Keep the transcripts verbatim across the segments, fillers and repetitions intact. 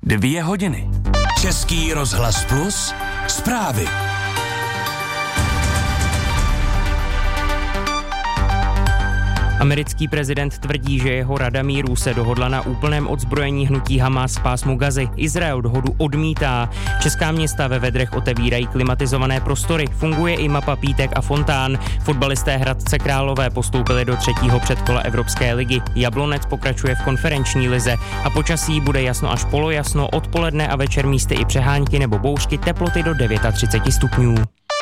Dvě hodiny. Český rozhlas Plus, zprávy. Americký prezident tvrdí, že jeho Rada míru se dohodla na úplném odzbrojení hnutí Hamas v pásmu Gazy. Izrael dohodu odmítá. Česká města ve Vedrech otevírají klimatizované prostory. Funguje i mapa Pítek a Fontán. Fotbalisté Hradce Králové postoupili do třetího předkola Evropské ligy. Jablonec pokračuje v konferenční lize a počasí bude jasno až polojasno, odpoledne a večer místy i přehánky nebo bouřky, teploty do třicet devět stupňů.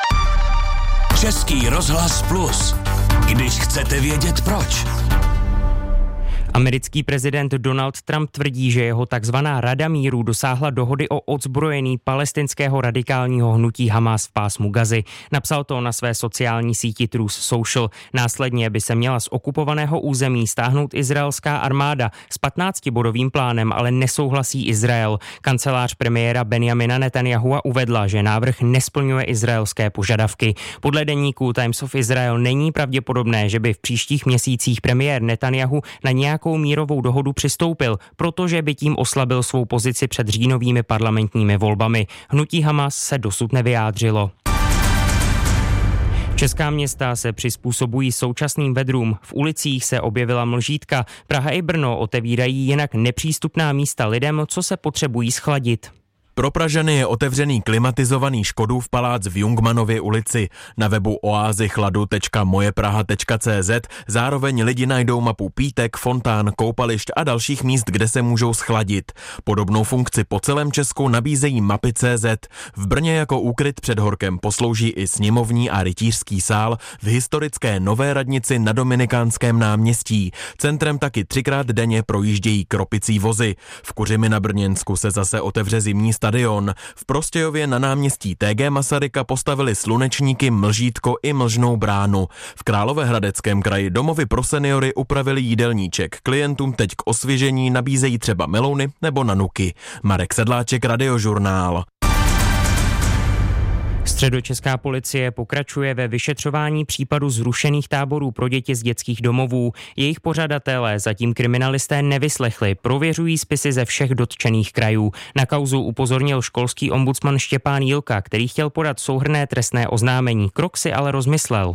Český rozhlas Plus. Když chcete vědět proč. Americký prezident Donald Trump tvrdí, že jeho takzvaná Rada míru dosáhla dohody o odzbrojení palestinského radikálního hnutí Hamas v pásmu Gazy. Napsal to na své sociální síti Truth Social. Následně by se měla z okupovaného území stáhnout izraelská armáda s patnáctibodovým plánem, ale nesouhlasí Izrael. Kancelář premiéra Benjamina Netanyahua uvedla, že návrh nesplňuje izraelské požadavky. Podle deníku Times of Israel není pravděpodobné, že by v příštích měsících premiér Netanyahu na nějakou mírovou dohodu přistoupil, protože by tím oslabil svou pozici před říjnovými parlamentními volbami. Hnutí Hamas se dosud nevyjádřilo. Česká města se přizpůsobují současným vedrům. V ulicích se objevila mlžítka. Praha i Brno otevírají jinak nepřístupná místa lidem, co se potřebují schladit. Pro Pražany je otevřený klimatizovaný Škodův palác v Jungmannově ulici. Na webu oázy chladu tečka moje praha tečka cé zet zároveň lidi najdou mapu Pítek, Fontán, koupališť a dalších míst, kde se můžou schladit. Podobnou funkci po celém Česku nabízejí mapy tečka cé zet. V Brně jako úkryt před horkem poslouží i sněmovní a rytířský sál v historické Nové radnici na Dominikánském náměstí. Centrem taky třikrát denně projíždějí kropicí vozy. V Kuřimi na Brněnsku se zase otevře zimní stadion. V Prostějově na náměstí té gé Masaryka postavili slunečníky, mlžítko i mlžnou bránu. V Královéhradeckém kraji domovy pro seniory upravili jídelníček. Klientům teď k osvěžení nabízejí třeba melouny nebo nanuky. Marek Sedláček, Radiožurnál. Středočeská policie pokračuje ve vyšetřování případu zrušených táborů pro děti z dětských domovů. Jejich pořadatelé zatím kriminalisté nevyslechli, prověřují spisy ze všech dotčených krajů. Na kauzu upozornil školský ombudsman Štěpán Jilka, který chtěl podat souhrnné trestné oznámení. Krok si ale rozmyslel.